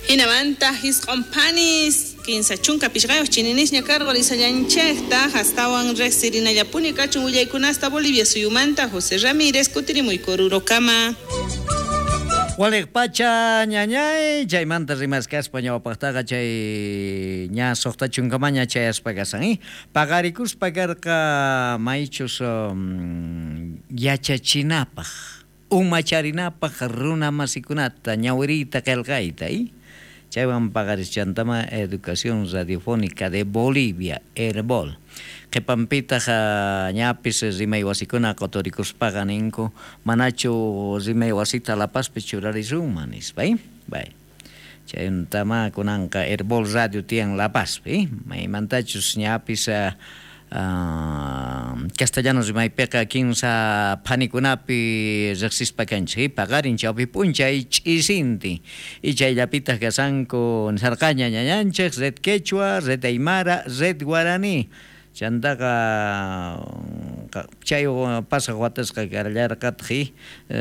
Hinamanta hisqompanis kinsachunka pishqayuq chininisña karqa risallanchaqta hastawan riqsirinallapuni kachun willaykunasta Bolivia suyumanta José Ramírez kutirimuy Kururokama. Walekpacha ñañay chaymanta rimaskaspa ñawpaqtaqa chay ña suqtachunkamanya chayaspakasan pagarikuspa karqa maychus yachachinapaq umacharinapaq runa masikunata ñawirita qillqayta chaywan pagarischantama Educación Radiofónica de Bolivia ERBOL qhipampitaqa ñapis rimay wasikuna qotorikuspaqa ninku manachu rimay wasita La Pazpi churarisunman nispa bay chayuntama kunanqa ERBOL Radio tiyan La Pazpi maymantachus ñapis castellano rimaypiqa kinsa phanikunapi riqsispa kanchik paqarin chawpi p'unchay ch'isinti y chayllapitaq kasanku sarqaña ñañanchik red quechua red aymara red guarani chantaqa chay pasaq watasqa karallarqatqi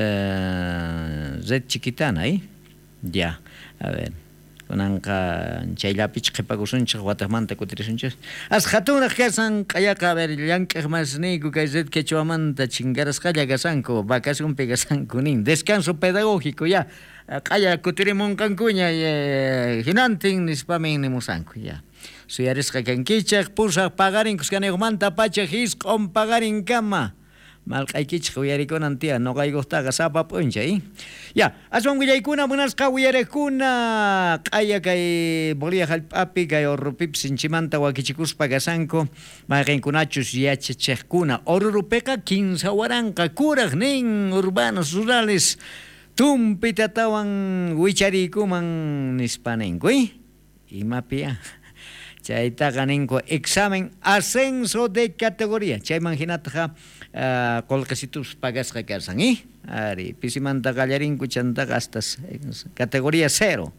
red chiquitana ya a ver kunanqa chayllapichik qipakusunchik wataqmanta kutirisunchik asqhatunaq kasan qayaqa a ver llank'aq masniyku kay red quechuamanta chinkarasqalla kasanku vacacionpi kasanku nin descanso pedagógico ya qaya kutirimunqankuña hinantin nispamin nimusanku ya suyarisqa kankichaq pusaq pagarinkus kaniyuqmanta pachaq hisq'on pagarinkama malqaykichaq uyarikunan tiya noqaykujtaqa sapa p'unchay ya aswan willaykuna munasqa uyariqkuna q'aya kay Bolivia hallp'api kay Orrupipis sinchimanta wakichikuspa kasanku mayqinkunachus yachachiqkuna Orrupiqa kinsa waranqa kuraq nin urbanos rurales tumpitatawan wichariykuman nispaninku imapiya chaytaqa ninku examen ascenso de categoría chayman hinataqa qolqesitus pagasqa karsan ari pisimanta qallarinku chantaqa hasta categoría 0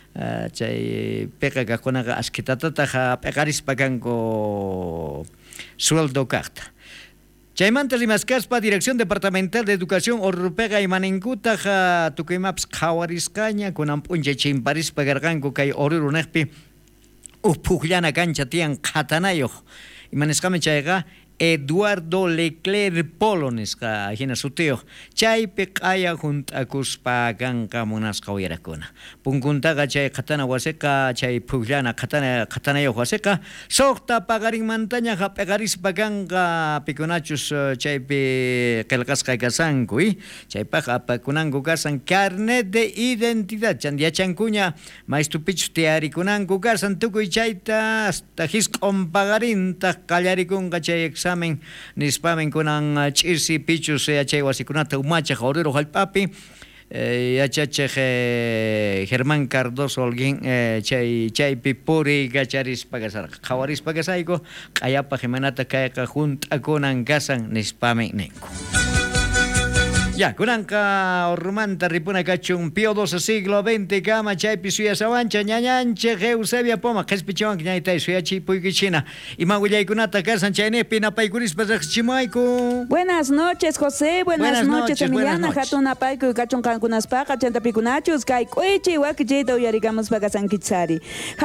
chay piqa kaqkunaqa askhitataqa piqarispa kanku sueldo kaqta chaymanta rimaskaspa Dirección Departamental de Educación Orrupega imaninkutaj tukuymapas qhawarisqaña kunan p'unchay chimparispa karqanku kay Orurunaqpi uphuqllana kancha tiyan qhatanayuq imanisqami chayqa Eduardo Leclerc Polo nisqa hina sutiyuq chaypi q'aya hunt'akuspa kanqa munasqa uyariqkuna punkuntaqa chay qhatana wasiqa chay phuqllana qhatanayuq wasiqa suqta pagarinmantaña piqarispa kanqa pikunachus chaypi qillqasqa kasanku chaypaqa apakunanku kasan carnet de identidad yachankuña maystupichus tiyarikunanku kasan tukuy chayta hasta hisq'on pagarinta qallarikunqa chay examen nispamen kunan ch'isi pichus chay wasikunata umachaq Oruro hallp'api yachachiq Germán Cardoso Holguín chaypi puri gacharispa kasarqa qhawarispa kasayku q'ayapa himanata kayqa hunt'akunan kasan nispamen ninku ya kunanqa Orrumanta ripuna kachun Pío XII siglo XX kama chaypi suyasawancha ñañanchik Eusebia Poma qhispichiwanki ñaytay suyachipuykichina ima willaykunata karsan chaynipi napaykurispa riqsichimayku. Buenas noches José, buenas noches Emiliana hatun napayku kachun kankunaspaqa chantapikunachus kay q'uichi wakichita uyarigamuspa kasankichisari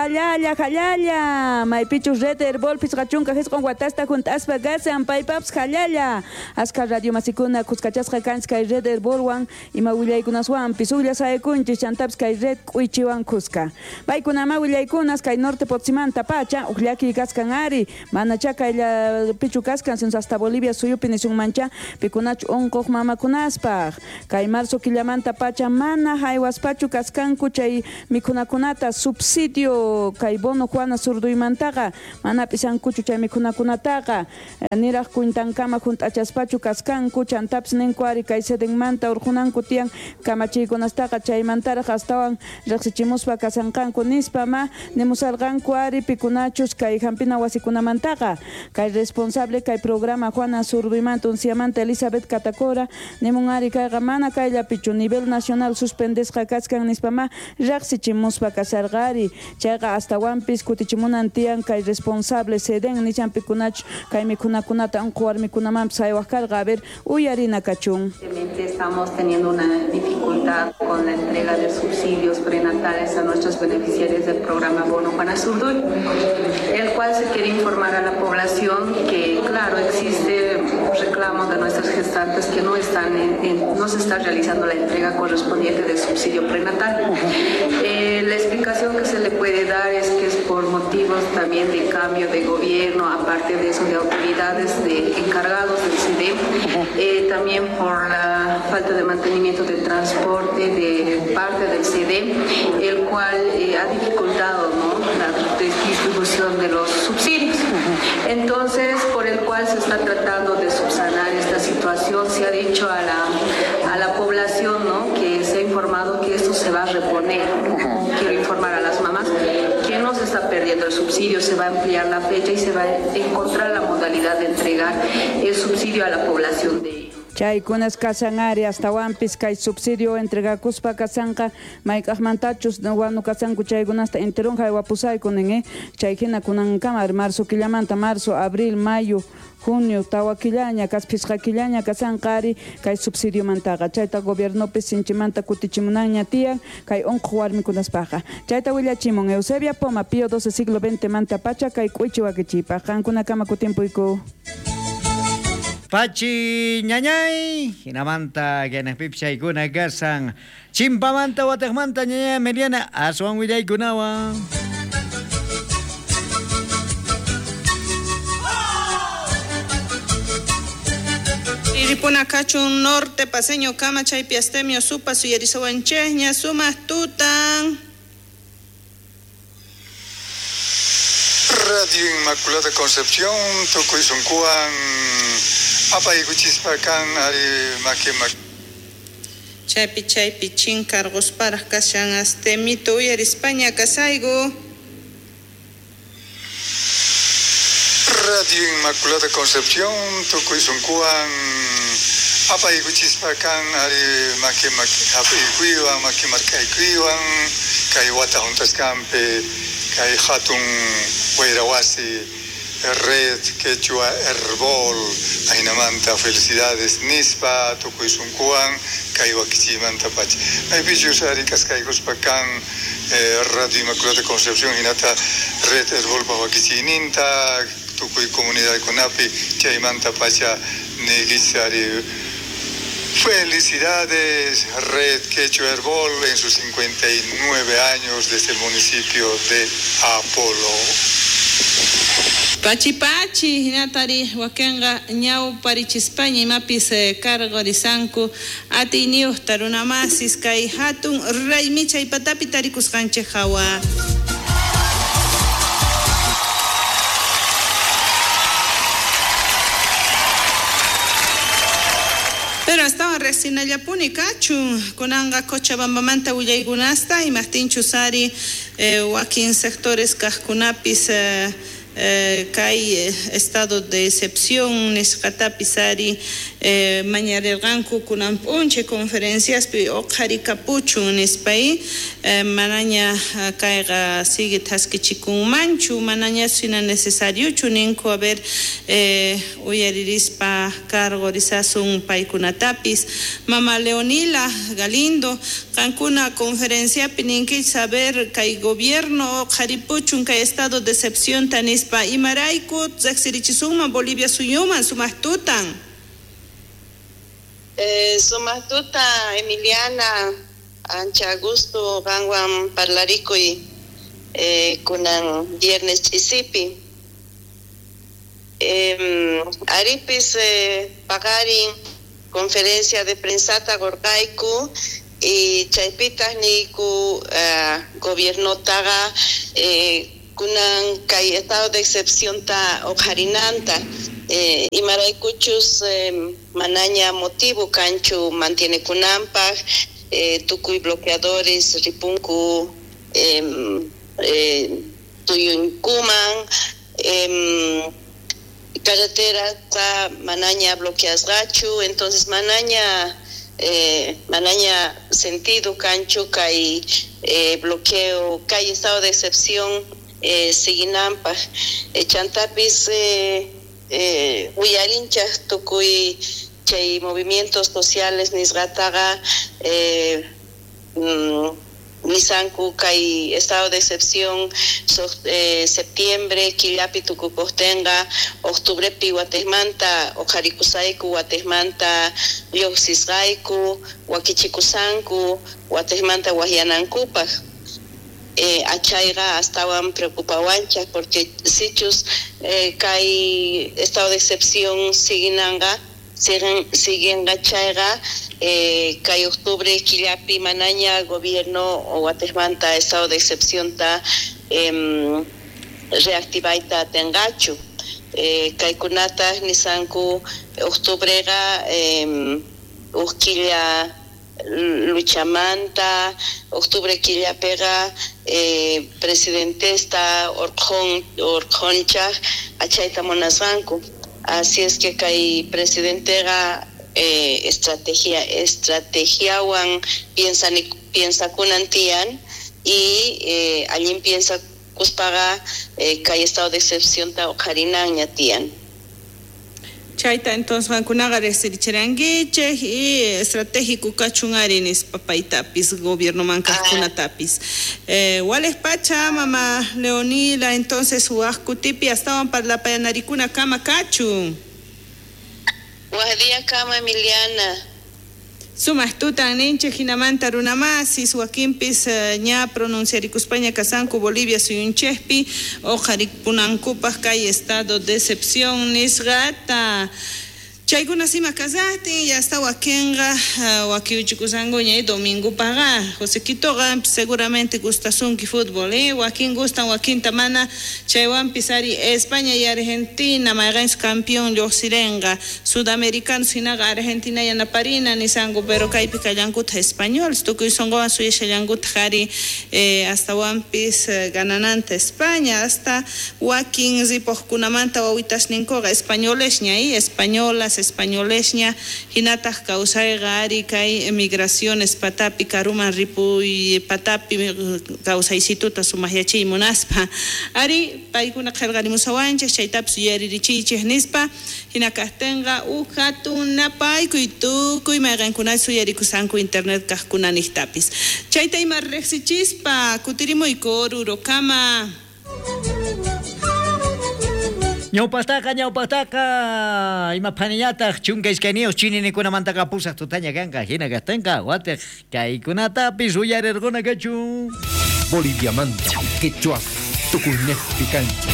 hallalla maypichus red herbolpis qachunqa hisq'on watasta hunt'aspa kasan paypapas hallalla askha radio masikuna kuskachasqa kanchka red herbolwan ima willaykunaswan pisuylla saykunchis chantapas kay red q'uichiwan kuska paykunama willaykunas kay norte Potsimanta pacha uqllaki kaskan ari manacha kaylla pichu kaskan sinus hasta Bolivia suyupi nisunmancha pikunachu unquq mamakunaspaq kay marzo killamanta pacha mana haywaspachu kaskanku chay mikhunakunata subsidio kay bono Juana Zurduymantaqa mana pisankuchu chay mikhunakunataqa niraq kuintankama hunt'achaspachu kaskanku chantapas ninku ari kay sedenmanta urqunanku tiyan kamachiykunastaqa chaymantaraq astawan riqsichimuspa kasanqanku nispama nimusarqanku ari pikunachus kay hampina wasikunamantaqa kay responsable kay programa Juana Zurduymanta unciamanta Elizabeth Catacora nimun ari kayqa mana kayllapichu nivel nacional suspendesqa kaskan nispama riqsichimuspa kasarqari chayqa astawanpis kutichimunan tiyan kay responsable seden nichan pikunachus kay mikhunakunata unqu warmikunamanpas haywaq karqa a ver uyarina kachun Actualmente estamos teniendo una dificultad con la entrega de subsidios prenatales a nuestros beneficiarios del programa Bono Juana Azurduy, el cual se quiere informar a la población que, claro, existe reclamo de nuestras gestantes que no se está realizando la entrega correspondiente del subsidio prenatal. La explicación que se le puede dar es que es por motivos también de cambio de gobierno, aparte de eso de autoridades de encargados del CIDE, también por la falta de mantenimiento de transporte de parte del CIDE, el cual ha dificultado, ¿no?, la distribución de los subsidios. Entonces, por el cual se está tratando de subsanar esta situación. Se ha dicho a la población, ¿no?, que se ha informado que esto se va a reponer. Quiero informar a las mamás que no se está perdiendo el subsidio, se va a ampliar la fecha y se va a encontrar la modalidad de entregar el subsidio a la población de ellos. Chaykunas kasanari hasta wampis kay subsidio entrega kuspa kasanka maykajmantachus wanu kasanku chaykunasta enterunja wapusaykunen chaykina kunan kamar marzo killamanta marzo abril mayo junio tawa killaña kaspisqa killaña kasanqari kay subsidio mantaqa chayta gobiernopis sinchimanta kutichimunanña tiyan kay unqu warmikunaspaqa chayta willachimun Eusebia Poma Pío XII siglo XX manta pacha kay k'uychi wakichipa qankuna kama kutimpuyku Pachi ñañay, hinamanta genespipchaykuna kasan chimpamanta watakmanta ñañay Meriana aswan willaykunawan. Iripuna kachun norte paseño kama chaypi astemio supa suyarisawanchejña sumas tutan. Radio Inmaculada Concepción, Tukuy Sunkuan, Apaykuchispakan, Ari Makimak. Chaypi chinkargos para kashan astemito y España kasaigo. Radio Inmaculada Concepción, Tukuy Sunkuan, Apaykuchispakan, Ari Makimak, Apaykuiwan, Makimarkaykuiwan, Kaiwata Juntas Campe. Kay hatun Huayrawasi, Red Quechua Herbol, Ainamanta Felicidades Nispa, Tukuy Sunkuan, Kay Wakichimanta Pachi. May bichos arikas kay Guspakan, Radio Inmaculada Concepción, Hinata Red Herbol Pawakichininta, Tukuy Comunidad Kunapi, Chaymanta Pacha, Negizari. Felicidades, Red Quechua Herbol, en sus 59 años desde el municipio de Apolo. Pachi, hinatari, wakenga, ñau parichispaña y mapis cargo risanku, ati nius tarunamasis, kai hatun, raimicha y patapi tarikus kanche hawa. Pero estaba recién allá puni cachu, kunanga Cochabamba manta uyaygunasta y Martín Chusari, Joaquín sectores kaskunapis, kai estado de excepción, nescatapisari, mañarelganku kunan ponche conferencias, pi okhari capuchu en España, manaña caiga sigue taskichikun manchu, manaña sina necesario chuninko a ver uyaririspa cargo risasun paikunatapis, mama Leonila Galindo, Cancuna conferencia pininki saber kai gobierno jaripuchun kai estado de excepción tanispa y maraiku zaxirichisuma Bolivia suyuma sumastutan. Sumastuta Emiliana ancha gusto gangwan parlarico y kunan viernes chisipi aripis pagarin conferencia de prensa gorgaiku y chaypitas niku gobierno taga kunan kai estado de excepción ta ojarinanta y maraykuchus manaña motivo cancho mantiene kunampa tukuy bloqueadores ripunku tuyunkuman carretera ta manaña bloqueas gachu, entonces manaña sentido cancho kai bloqueo kai estado de excepción siginampa chantapis uyarinchas tukuy chay movimientos sociales nisgataga Nisanku kai estado de excepción septiembre killapi tukukostenga octubre pi Guatemanta ojarikusaiku Guatemanta yoxisgaiku wakichikusanku Guatemanta wahianankupa achaiga estaban preocupawanchas porque sichus kai estado de excepción siguen gachaiga kai octubre killapi manaña gobierno o Guatemala estado de excepción ta reactivaita tengachu kai kunata nisanku octubrega uskilla luchamanta octubre killapega presidente está orjoncha achaita monazanku. Así es que kai presidentega estrategia wan piensa kunantian y allí piensa kuspaga kai estado de excepción ta okarinan ñatian. Chaita entonces vankunaga resiricheranguiche y estratégico cachungarinis papaitapis gobierno mancascunatapis. Wales pacha mama Leonila entonces huascutipi estaban para la payanaricuna cama cachu. Guardia cama Emiliana. Sumas tutan ninche hinamanta runamasi suakimpis ña pronunciariku España casanku Bolivia suyunchespi ojarik punankupas kay estado de excepción nisgata chaykuna sima kazati ya está wakenga wakiuchikusango ñay domingo paga José Quitoga seguramente gustasunki fútbol wakin gustan wakin tamana chaywan pisari España y Argentina maigans campeón sirenga sudamericano sinaga Argentina y Naparina ni sango pero kaypi kallankut español stukuy songoan suya shallankut jari hasta wampis ganananta España hasta wakin zipohkunamanta wawitas ninkoga españoles ñay españolas españolesña hinataj kausayga ari kay emigraciones patapi karuman ripuy patapi kausaysituta sumahyachiy munaspa ari paykuna qillqarimusawanchik chaytapas yuyaririchiychik nispa hinakajtenqa uhatunapayku y tukuy mayqankunata suyarikusanku internet kaqkunanihtapis chayta ima riqsichispa kutirimuyku Orurokama. Ñawpataqa ima phanillataq chunka iskayniyoq chininikunamantaka pusaq tutaña kanqa hina kajtinqa watiq kaykunatapis uyarirquna kachun. Boliviamanta quechua tukunejpi kancha.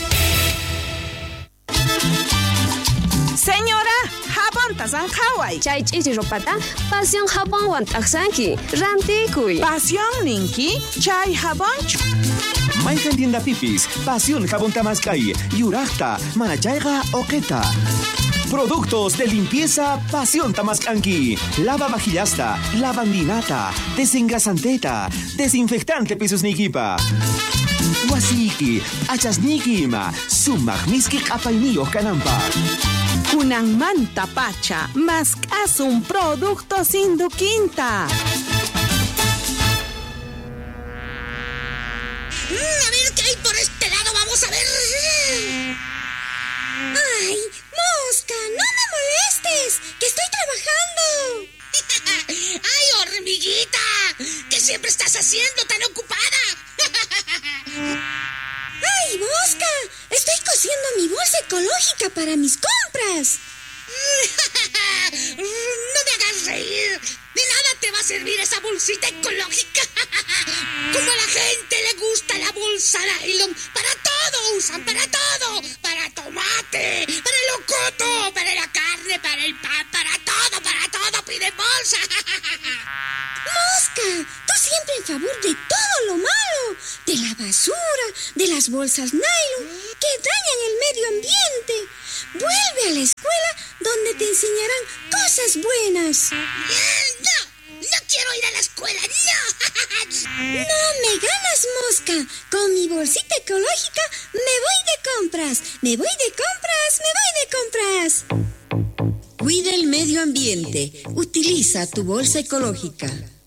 Señora, jabón tazan hawai. Chay chichi ropata, pasión jabón wan taksanki, rantikuy. Pasión ninki, chay jabón. Maikan tienda pipis, pasión jabón tamascay, yurachta, manachaiga oqueta. Productos de limpieza Pasión Tamascanqui. Lava vajillasta, lavandinata, desengrasanteta, desinfectante pisos niquipa. Wasiki, achasnikima, sumagmiskik apainillo canampa. Kunan manta pacha, mascas un producto sin duquinta. A ver qué hay por este lado, vamos a ver. ¡Ay, mosca! ¡No me molestes! ¡Que estoy trabajando! ¡Ay, hormiguita! ¿Qué siempre estás haciendo tan ocupada? ¡Ay, mosca! Estoy cosiendo mi bolsa ecológica para mis compras. No me hagas reír. De nada te va a servir esa bolsita ecológica. Como a la gente le gusta la bolsa nylon. Para todo usan, para todo. Para tomate, para el locoto, para la carne, para el pan, para todo piden bolsa. Mosca, tú siempre en favor de todo lo malo. De la basura, de las bolsas nylon, que dañan el medio ambiente. Vuelve a la escuela donde te enseñarán cosas buenas. No quiero ir a la escuela, no. No me ganas, mosca. Con mi bolsita ecológica me voy de compras. Me voy de compras. Cuida el medio ambiente. Utiliza tu bolsa ecológica.